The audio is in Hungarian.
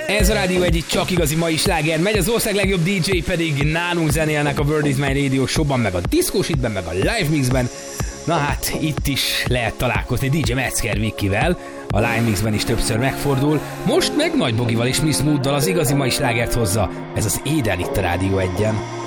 Ez a Rádió egyik csak igazi mai sláger. Megy az ország legjobb DJ pedig nálunk zenélnek a World is My Radio showban, meg a Disco Shitben, meg a Live Mixben. Na hát, itt is lehet találkozni DJ Metzger Vikivel, a Live Mixben is többször megfordul. Most meg Nagy Bogival és Miss Mooddal az igazi mai slágert hozza. Ez az Éden itt a Rádió 1-en.